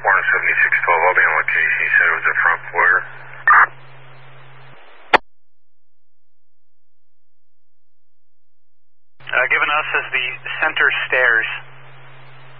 17612, I'll be on location. You said it was the front quarter. Given us as the center stairs.